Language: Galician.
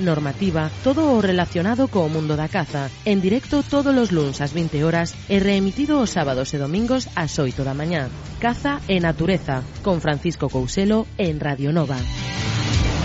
normativa, todo o relacionado co mundo da caza, en directo todos os luns ás 20 horas e reemitido os sábados e domingos ás 8 da mañá. Caza e natureza, con Francisco Couselo en Radio Nova.